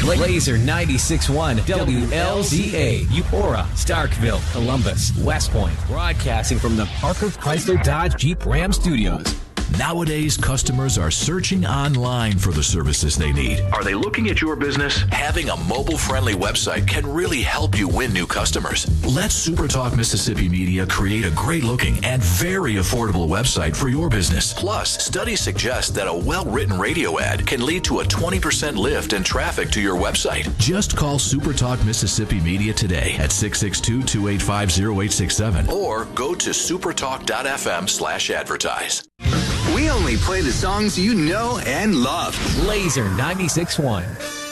Laser 96.1 WLZA, Eupora, Starkville, Columbus, West Point, broadcasting from the Parker Chrysler Dodge Jeep Ram Studios. Nowadays, customers are searching online for the services they need. Are they looking at your business? Having a mobile-friendly website can really help you win new customers. Let SuperTalk Mississippi Media create a great-looking and very affordable website for your business. Plus, studies suggest that a well-written radio ad can lead to a 20% lift in traffic to your website. Just call SuperTalk Mississippi Media today at 662-285-0867 or go to supertalk.fm/advertise. We only play the songs you know and love. Laser 96.1.